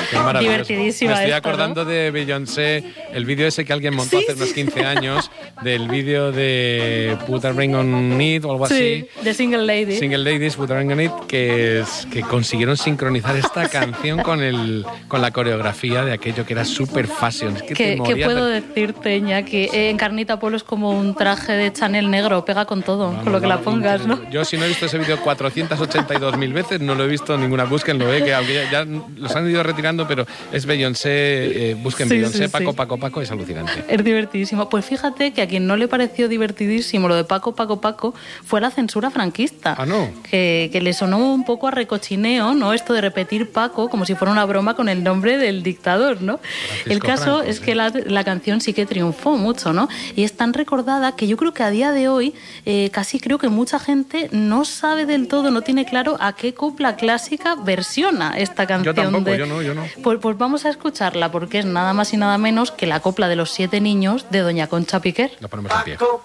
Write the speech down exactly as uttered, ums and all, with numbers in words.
Qué maravilloso. Divertidísima. Me estoy esta, acordando ¿no? de Beyoncé, el vídeo ese que alguien montó Sí, hace unos sí. quince años, del vídeo de Put a Ring on It o algo Sí, así. de Single Lady. Single Ladies, Put a Ring on It, que, es, que consiguieron sincronizar esta canción con, el, con la coreografía de aquello que era super fashion. Es que te ¿Qué, ¿Qué morías puedo de- decirte, Iñaki? Eh, Encarnita Polo es como un traje de Chanel negro, pega con todo, Vamos, con lo que la vamos, pongas, ¿no? Yo si no he visto ese vídeo cuatrocientas ochenta y dos mil veces, no lo he visto en ninguna. Búsquenlo, ¿eh? Que aunque ya, ya los han ido retirando, pero es Beyoncé, eh, busquen Sí, Beyoncé, sí, Paco, sí. Paco, Paco, es alucinante. Es divertidísimo. Pues fíjate que a quien no le pareció divertidísimo lo de Paco, Paco, Paco fue la censura franquista. Ah, ¿no? Que, que le sonó un poco a recochineo, ¿no? Esto de repetir Paco como si fuera una broma con el nombre del dictador, ¿no? Francisco El caso Franco, es sí. que la, la canción sí que triunfó mucho, ¿no? Y es tan recordada que yo creo que a día de hoy eh, casi creo que mucha gente no sabe del todo, no tiene claro a qué copla clásica versiona esta canción. Yo tampoco, de... yo no, yo no. Pues, pues vamos a escucharla porque es nada más y nada menos que la copla de los siete niños de Doña Concha Piquer. Lo ponemos en pie.